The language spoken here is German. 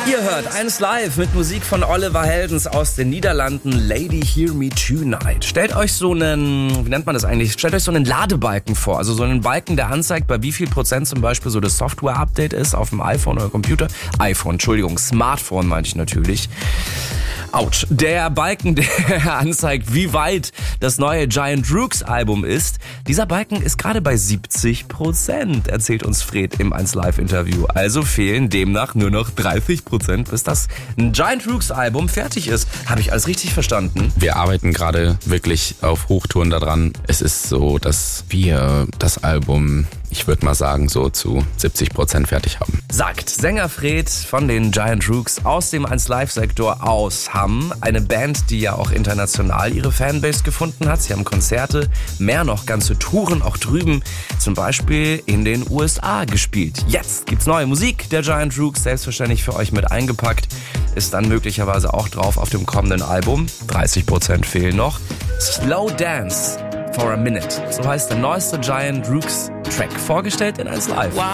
Ihr hört 1 Live mit Musik von Oliver Heldens aus den Niederlanden, Lady Hear Me Tonight. Stellt euch so einen, wie nennt man das eigentlich? Stellt euch so einen Ladebalken vor. Also so einen Balken, der anzeigt, bei wie viel Prozent zum Beispiel so das Software-Update ist auf dem iPhone oder Computer. Smartphone meinte ich natürlich. Autsch. Der Balken, der anzeigt, wie weit das neue Giant Rooks Album ist. Dieser Balken ist gerade bei 70%, erzählt uns Fred im 1 Live Interview. Also fehlen demnach nur noch 30%, bis das Giant Rooks Album fertig ist. Habe ich alles richtig verstanden? Wir arbeiten gerade wirklich auf Hochtouren daran. Es ist so, dass wir das Album, ich würde mal sagen, so zu 70% fertig haben. Sagt Sänger Fred von den Giant Rooks aus dem 1 Live Sektor aus Hamm. Eine Band, die ja auch international ihre Fanbase gefunden hat. Sie haben Konzerte, mehr noch ganze Touren auch drüben, zum Beispiel in den USA gespielt. Jetzt gibt's neue Musik der Giant Rooks, selbstverständlich für euch mit eingepackt. Ist dann möglicherweise auch drauf auf dem kommenden Album. 30% fehlen noch. Slow Dance for a Minute. So heißt der neueste Giant Rooks Track, vorgestellt in 1 Live.